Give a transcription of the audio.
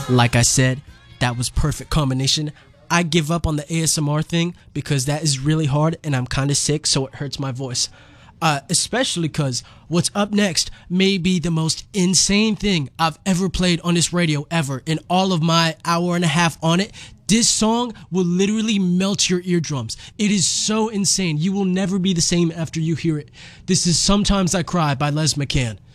Like I said, that was perfect combination. I give up on the ASMR thing because that is really hard and I'm kind of sick, so it hurts my voice. Especially because what's up next may be the most insane thing I've ever played on this radio ever. In all of my hour and a half on it, this song will literally melt your eardrums. It is so insane. You will never be the same after you hear it. This is Sometimes I Cry by Les McCann.